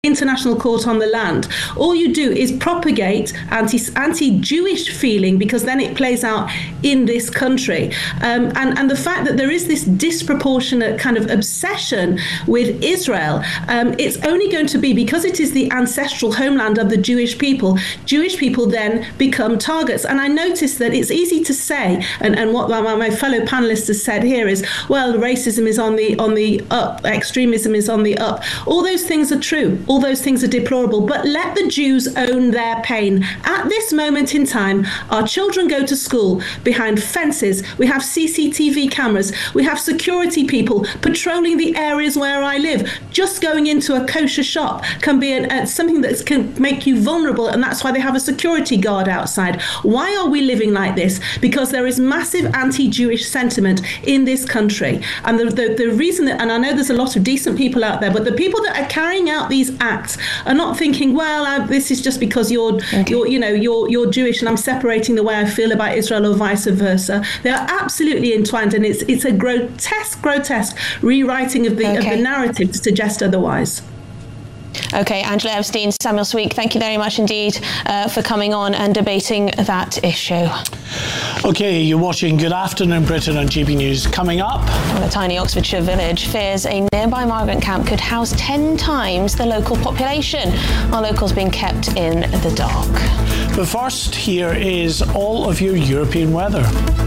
International Court on the Land. All you do is propagate anti-Jewish feeling, because then it plays out in this country. And the fact that there is this disproportionate kind of obsession with Israel, it's only going to be because it is the ancestral homeland of the Jewish people. Jewish people then become targets. And I noticed that it's easy to say, and what my fellow panelists have said here is, well, racism is on the up, extremism is on the up. All those things are true. All those things are deplorable, but let the Jews own their pain. At this moment in time, our children go to school behind fences. We have CCTV cameras. We have security people patrolling the areas where I live. Just going into a kosher shop can be something that can make you vulnerable, and that's why they have a security guard outside. Why are we living like this? Because there is massive anti-Jewish sentiment in this country. And the reason that, and I know there's a lot of decent people out there, but the people that are carrying out these acts are not thinking, well, this is just because you're Jewish and I'm separating the way I feel about Israel, or vice versa. They are absolutely entwined, and it's a grotesque rewriting of the narrative to suggest otherwise. Okay, Angela Epstein, Samuel Sweek, thank you very much indeed for coming on and debating that issue. Okay, you're watching Good Afternoon Britain on GB News. Coming up, a tiny Oxfordshire village fears a nearby migrant camp could house 10 times the local population. Our locals being kept in the dark. But first, here is all of your European weather.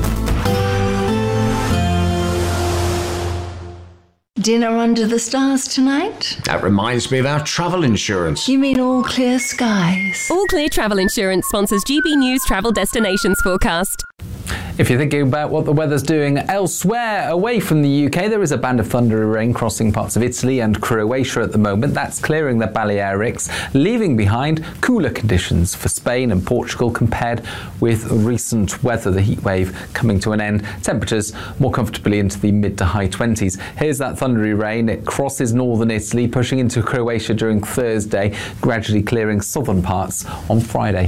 Dinner under the stars tonight? That reminds me of our travel insurance. You mean All Clear Skies? All Clear Travel Insurance sponsors GB News Travel Destinations Forecast. If you're thinking about what the weather's doing elsewhere away from the UK, there is a band of thundery rain crossing parts of Italy and Croatia at the moment. That's clearing the Balearics, leaving behind cooler conditions for Spain and Portugal compared with recent weather, the heat wave coming to an end. Temperatures more comfortably into the mid to high 20s. Here's that thundery rain. It crosses northern Italy, pushing into Croatia during Thursday, gradually clearing southern parts on Friday.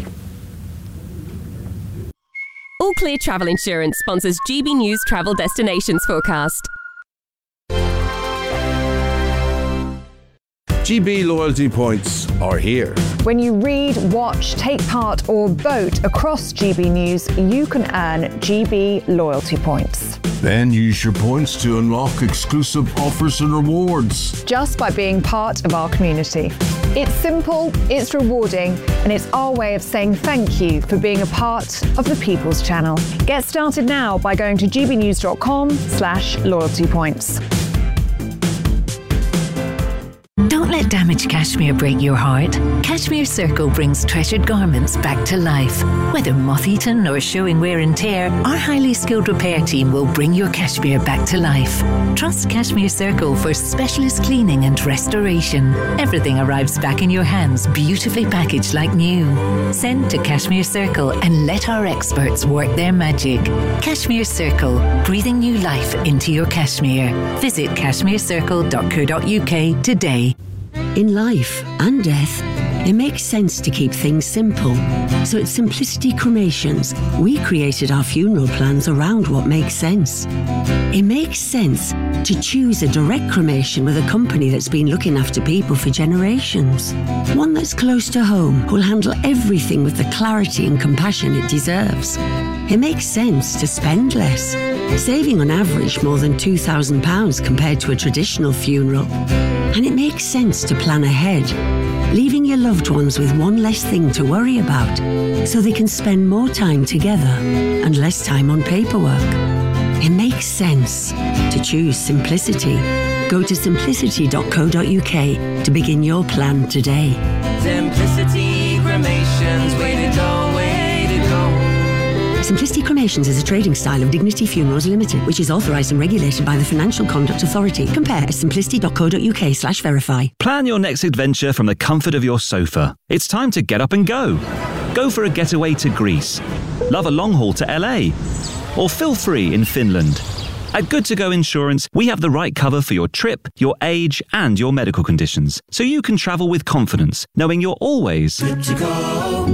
All Clear Travel Insurance sponsors GB News Travel Destinations Forecast. GB loyalty points are here. When you read, watch, take part or vote across GB News, you can earn GB loyalty points. Then use your points to unlock exclusive offers and rewards. Just by being part of our community. It's simple, it's rewarding, and it's our way of saying thank you for being a part of the People's Channel. Get started now by going to gbnews.com/loyalty points. Don't let damaged cashmere break your heart. Cashmere Circle brings treasured garments back to life. Whether moth-eaten or showing wear and tear, our highly skilled repair team will bring your cashmere back to life. Trust Cashmere Circle for specialist cleaning and restoration. Everything arrives back in your hands, beautifully packaged like new. Send to Cashmere Circle and let our experts work their magic. Cashmere Circle, breathing new life into your cashmere. Visit cashmerecircle.co.uk today. In life and death, it makes sense to keep things simple. So at Simplicity Cremations, we created our funeral plans around what makes sense. It makes sense to choose a direct cremation with a company that's been looking after people for generations. One that's close to home, who'll handle everything with the clarity and compassion it deserves. It makes sense to spend less, saving on average more than £2,000 compared to a traditional funeral. And it makes sense to plan ahead, leaving your loved ones with one less thing to worry about, so they can spend more time together and less time on paperwork. It makes sense to choose simplicity. Go to simplicity.co.uk to begin your plan today. Simplicity Cremations, way to go, way to go. Simplicity Cremations is a trading style of Dignity Funerals Limited, which is authorised and regulated by the Financial Conduct Authority. Compare at simplicity.co.uk/verify. Plan your next adventure from the comfort of your sofa. It's time to get up and go. Go for a getaway to Greece. Love a long haul to LA. Or feel free in Finland. At Good To Go Insurance, we have the right cover for your trip, your age, and your medical conditions, so you can travel with confidence, knowing you're always good to go.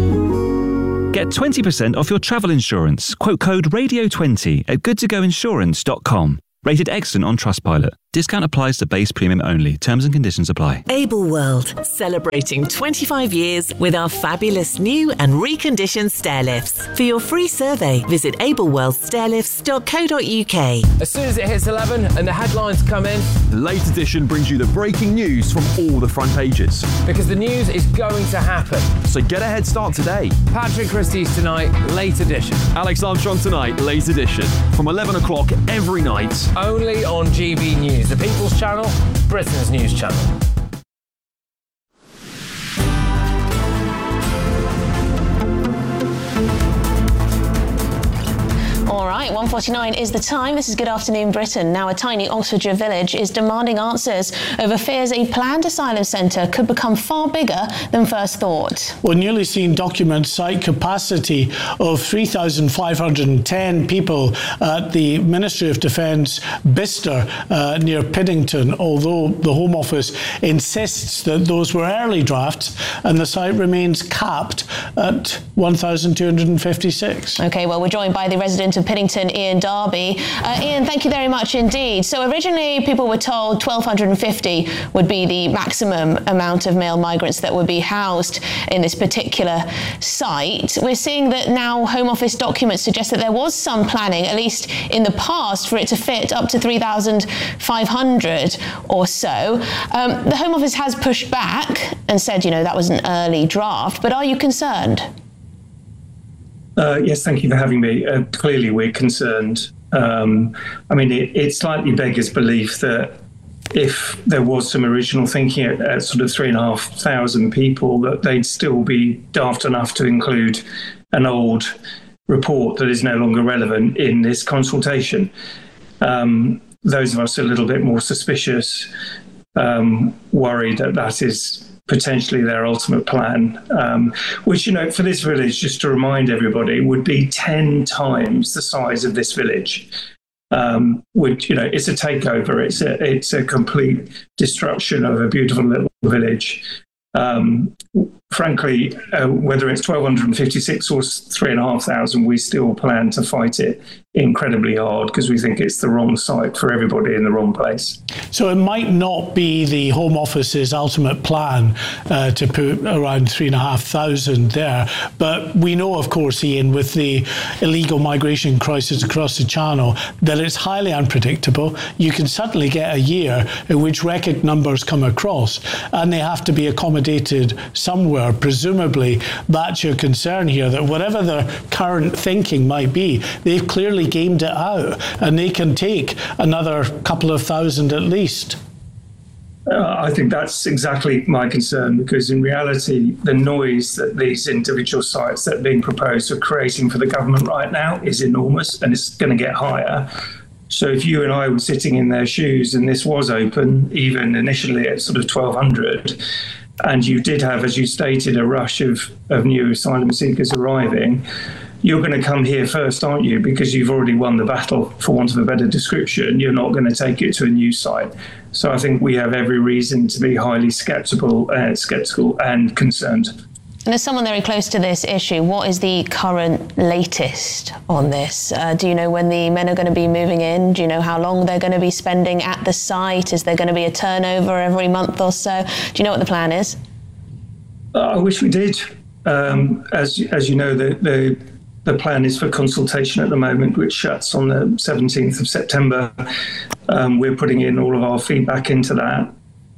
Get 20% off your travel insurance. Quote code RADIO20 at goodtogoinsurance.com. Rated excellent on Trustpilot. Discount applies to base premium only. Terms and conditions apply. Able World, celebrating 25 years with our fabulous new and reconditioned stair lifts. For your free survey, visit ableworldstairlifts.co.uk. As soon as it hits 11 and the headlines come in, the Late Edition brings you the breaking news from all the front pages. Because the news is going to happen. So get a head start today. Patrick Christie's tonight, Late Edition. Alex Armstrong tonight, Late Edition. From 11 o'clock every night. Only on GB News, the People's Channel, Britain's news channel. All right, 1:49 is the time. This is Good Afternoon Britain. Now, a tiny Oxfordshire village is demanding answers over fears a planned asylum centre could become far bigger than first thought. Well, newly seen documents cite capacity of 3,510 people at the Ministry of Defence Bicester near Piddington, although the Home Office insists that those were early drafts and the site remains capped at 1,256. OK, well, we're joined by the resident of Piddington, Ian Darby. Ian, thank you very much indeed. So originally people were told 1,250 would be the maximum amount of male migrants that would be housed in this particular site. We're seeing that now Home Office documents suggest that there was some planning, at least in the past, for it to fit up to 3,500 or so. The Home Office has pushed back and said, that was an early draft, but are you concerned? Yes, thank you for having me. Clearly, we're concerned. It slightly beggars belief that if there was some original thinking at sort of 3,500 people, that they'd still be daft enough to include an old report that is no longer relevant in this consultation. Those of us a little bit more suspicious, worried that is potentially their ultimate plan, which, for this village, just to remind everybody, would be 10 times the size of this village. Which, it's a takeover. It's a complete destruction of a beautiful little village. Frankly, whether it's 1,256 or 3,500, we still plan to fight it incredibly hard because we think it's the wrong site for everybody in the wrong place. So it might not be the Home Office's ultimate plan to put around 3,500 there, but we know, of course, Ian, with the illegal migration crisis across the Channel, that it's highly unpredictable. You can suddenly get a year in which record numbers come across and they have to be accommodated somewhere. Presumably, that's your concern here, that whatever their current thinking might be, they've clearly gamed it out and they can take another couple of thousand at least. I think that's exactly my concern, because in reality, the noise that these individual sites that are being proposed are creating for the government right now is enormous, and it's going to get higher. So if you and I were sitting in their shoes and this was open, even initially at sort of 1,200, and you did have, as you stated, a rush of new asylum seekers arriving, you're going to come here first, aren't you? Because you've already won the battle, for want of a better description. You're not going to take it to a new site. So I think we have every reason to be highly sceptical and concerned. And as someone very close to this issue, what is the current latest on this? Do you know when the men are going to be moving in? Do you know how long they're going to be spending at the site? Is there going to be a turnover every month or so? Do you know what the plan is? I wish we did. As you know, the plan is for consultation at the moment, which shuts on the 17th of September. We're putting in all of our feedback into that.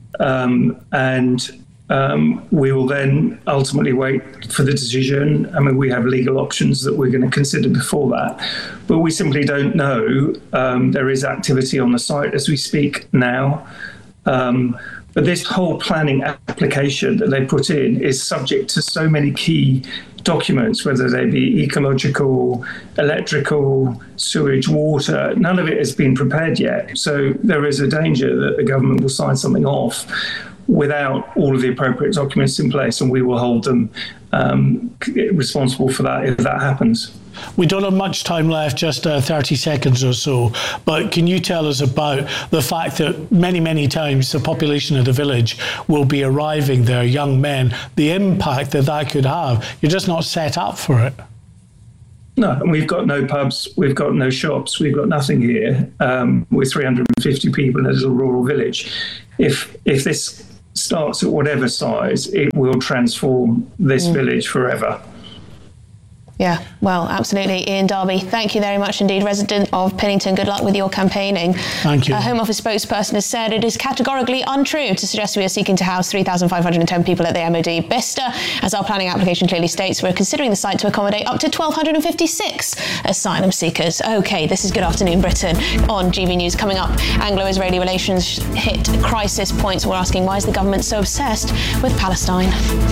We will then ultimately wait for the decision. We have legal options that we're going to consider before that, but we simply don't know. There is activity on the site as we speak now. But this whole planning application that they put in is subject to so many key documents, whether they be ecological, electrical, sewage, water. None of it has been prepared yet. So there is a danger that the government will sign something off without all of the appropriate documents in place, and we will hold them responsible for that if that happens. We don't have much time left, just 30 seconds or so, but can you tell us about the fact that many, many times the population of the village will be arriving there, young men, the impact that could have? You're just not set up for it. No, and we've got no pubs, we've got no shops, we've got nothing here. We're 350 people in a little rural village. If this starts at whatever size, it will transform this village forever. Yeah, well, absolutely. Ian Darby, thank you very much indeed, resident of Piddington. Good luck with your campaigning. Thank you. A Home Office spokesperson has said it is categorically untrue to suggest we are seeking to house 3,510 people at the MOD Bicester. As our planning application clearly states, we're considering the site to accommodate up to 1,256 asylum seekers. OK, this is Good Afternoon Britain on GB News. Coming up, Anglo-Israeli relations hit crisis points. We're asking, why is the government so obsessed with Palestine?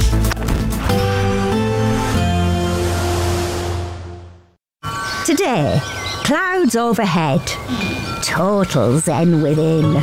Today, clouds overhead, total zen within.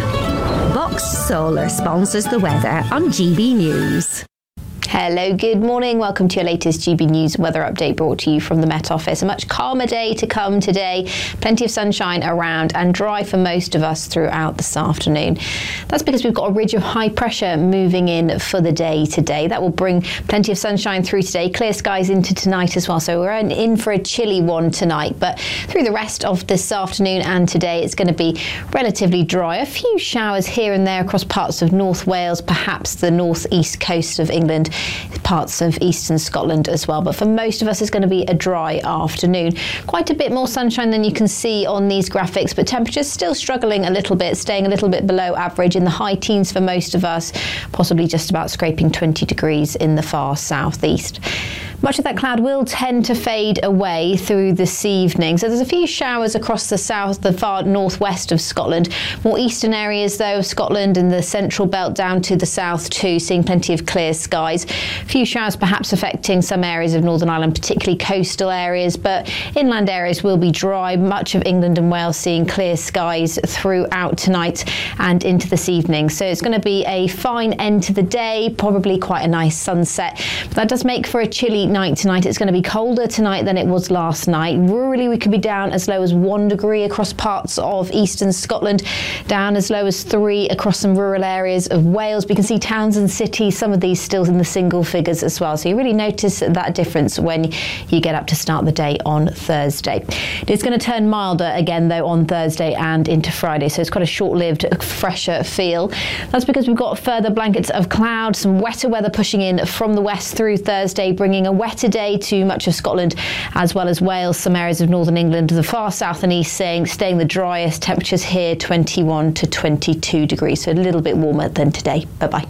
Box Solar sponsors the weather on GB News. Hello, good morning. Welcome to your latest GB News weather update brought to you from the Met Office. A much calmer day to come today. Plenty of sunshine around and dry for most of us throughout this afternoon. That's because we've got a ridge of high pressure moving in for the day today. That will bring plenty of sunshine through today. Clear skies into tonight as well. So we're in for a chilly one tonight. But through the rest of this afternoon and today, it's going to be relatively dry. A few showers here and there across parts of North Wales, perhaps the northeast coast of England, parts of eastern Scotland as well. But for most of us, it's going to be a dry afternoon. Quite a bit more sunshine than you can see on these graphics, but temperatures still struggling a little bit, staying a little bit below average in the high teens for most of us, possibly just about scraping 20 degrees in the far southeast. Much of that cloud will tend to fade away through this evening. So there's a few showers across the south, the far northwest of Scotland. More eastern areas, though, of Scotland and the central belt down to the south too, seeing plenty of clear skies. A few showers perhaps affecting some areas of Northern Ireland, particularly coastal areas, but inland areas will be dry. Much of England and Wales seeing clear skies throughout tonight and into this evening. So it's going to be a fine end to the day, probably quite a nice sunset. But that does make for a chilly night tonight. It's going to be colder tonight than it was last night. Rurally, we could be down as low as 1 degree across parts of eastern Scotland, down as low as 3 across some rural areas of Wales. We can see towns and cities, some of these still in the single figures as well. So you really notice that difference when you get up to start the day on Thursday. It's going to turn milder again, though, on Thursday and into Friday. So it's quite a short-lived, fresher feel. That's because we've got further blankets of cloud, some wetter weather pushing in from the west through Thursday, bringing a wetter day to much of Scotland as well as Wales, some areas of northern England, the far south and east staying the driest. Temperatures here 21 to 22 degrees, so a little bit warmer than today. Bye-bye.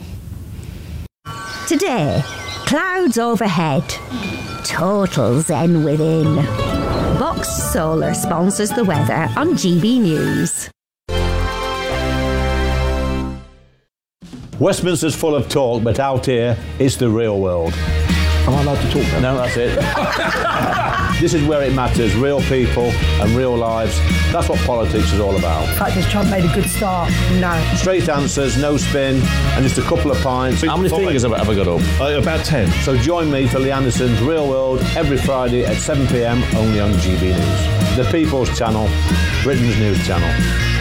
Today, clouds overhead, total zen within. Box Solar sponsors the weather on GB News. Westminster's full of talk, but out here, it's the real world. Am I allowed to talk then? No, that's it. This is where it matters, real people and real lives. That's what politics is all about. The fact is Trump made a good start, no. Straight answers, no spin, and just a couple of pints. How many fingers have I got up? About 10. So join me for Lee Anderson's Real World every Friday at 7 p.m, only on GB News. The People's Channel, Britain's news channel.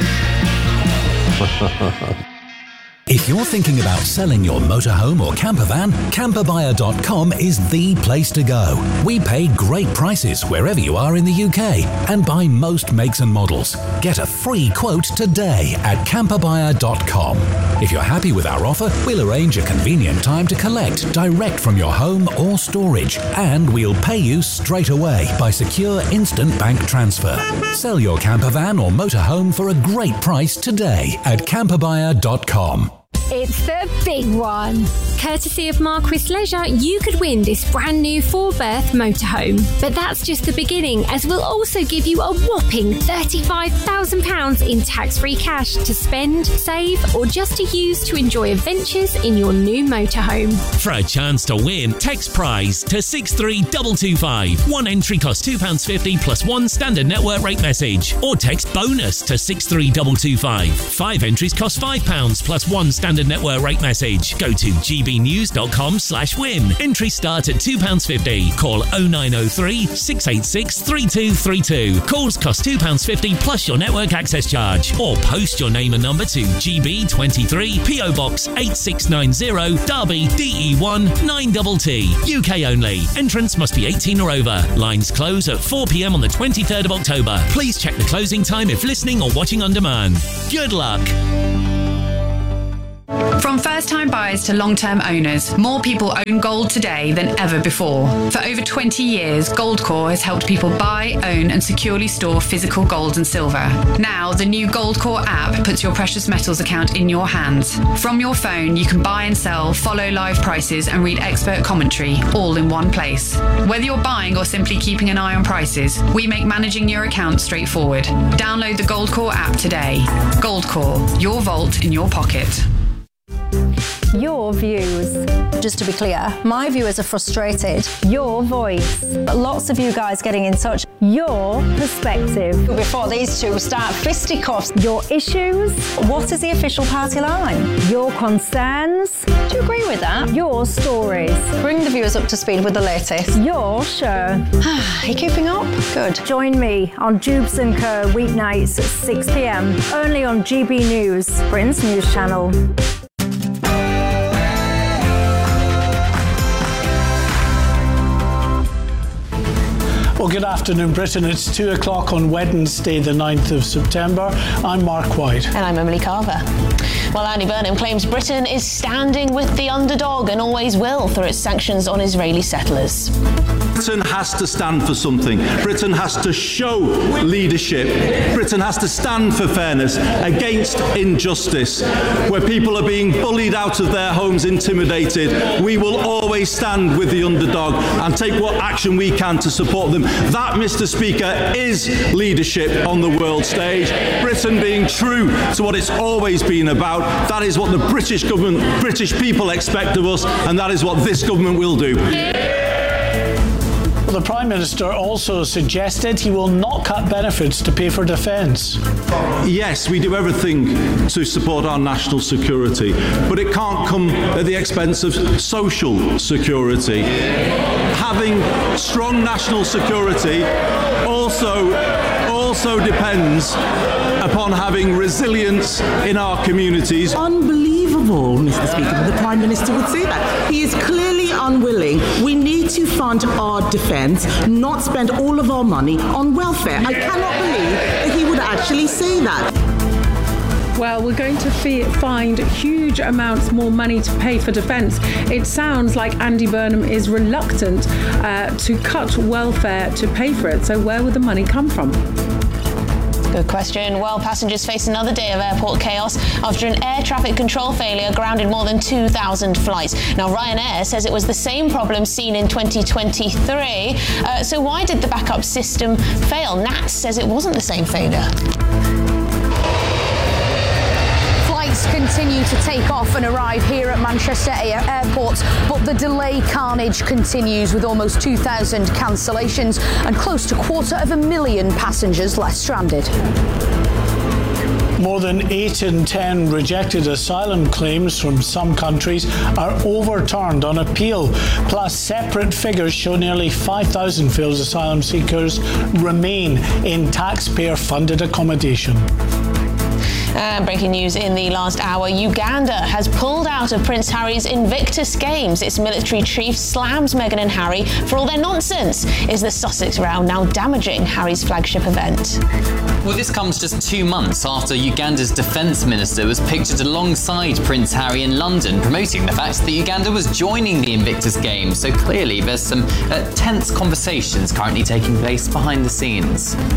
If you're thinking about selling your motorhome or camper van, camperbuyer.com is the place to go. We pay great prices wherever you are in the UK and buy most makes and models. Get a free quote today at camperbuyer.com. If you're happy with our offer, we'll arrange a convenient time to collect direct from your home or storage, and we'll pay you straight away by secure instant bank transfer. Sell your camper van or motorhome for a great price today at camperbuyer.com. It's the big one. Courtesy of Marquis Leisure, you could win this brand new 4-berth motorhome. But that's just the beginning, as we'll also give you a whopping £35,000 in tax-free cash to spend, save, or just to use to enjoy adventures in your new motorhome. For a chance to win, text prize to 63225. One entry costs £2.50 plus one standard network rate message. Or text bonus to 63225. 5 entries cost £5 plus one standard standard network rate message. Go to gbnews.com/win. Entries start at £2.50. Call 0903 686 3232. Calls cost £2.50 plus your network access charge. Or post your name and number to GB23 PO Box 8690 Derby DE1 9TT. UK only. Entrance must be 18 or over. Lines close at 4 p.m. on the 23rd of October. Please check the closing time if listening or watching on demand. Good luck. From first-time buyers to long-term owners, more people own gold today than ever before. For over 20 years, Goldcore has helped people buy, own and securely store physical gold and silver. Now, the new Goldcore app puts your precious metals account in your hands. From your phone, you can buy and sell, follow live prices and read expert commentary, all in one place. Whether you're buying or simply keeping an eye on prices, we make managing your account straightforward. Download the Goldcore app today. Goldcore, your vault in your pocket. Your views. Just to be clear, my viewers are frustrated. Your voice. Lots of you guys getting in touch. Your perspective. Before these two start fisticuffs. Your issues. What is the official party line? Your concerns. Do you agree with that? Your stories. Bring the viewers up to speed with the latest. Your show. Are you keeping up? Good. Join me on Jubes & Co. weeknights at 6 p.m. only on GB News, Britain's news channel. Well, good afternoon, Britain. It's 2 o'clock on Wednesday, the 9th of September. I'm Mark White. And I'm Emily Carver. Well, Andy Burnham claims Britain is standing with the underdog and always will through its sanctions on Israeli settlers. Britain has to stand for something. Britain has to show leadership. Britain has to stand for fairness against injustice. Where people are being bullied out of their homes, intimidated, we will always stand with the underdog and take what action we can to support them. That, Mr. Speaker, is leadership on the world stage. Britain being true to what it's always been about. That is what the British government, British people expect of us, and that is what this government will do. Well, the Prime Minister also suggested he will not cut benefits to pay for defence. Yes, we do everything to support our national security, but it can't come at the expense of social security. Having strong national security also depends upon having resilience in our communities. Unbelievable, Mr. Speaker, that the Prime Minister would say that. He is clearly unwilling. We need to fund our defence, not spend all of our money on welfare. I cannot believe that he would actually say that. Well, we're going to find huge amounts more money to pay for defence. It sounds like Andy Burnham is reluctant to cut welfare to pay for it. So where would the money come from? Good question. Well, passengers face another day of airport chaos after an air traffic control failure grounded more than 2,000 flights. Now, Ryanair says it was the same problem seen in 2023. So why did the backup system fail? NATS says it wasn't the same failure. Continue to take off and arrive here at Manchester Airport, but the delay carnage continues with almost 2,000 cancellations and close to 250,000 passengers left stranded. More than 8 in 10 rejected asylum claims from some countries are overturned on appeal. Plus, separate figures show nearly 5,000 failed asylum seekers remain in taxpayer-funded accommodation. Breaking news in the last hour, Uganda has pulled out of Prince Harry's Invictus Games. Its military chief slams Meghan and Harry for all their nonsense. Is the Sussex row now damaging Harry's flagship event? Well, this comes just 2 months after Uganda's defence minister was pictured alongside Prince Harry in London, promoting the fact that Uganda was joining the Invictus Games. So clearly there's some tense conversations currently taking place behind the scenes.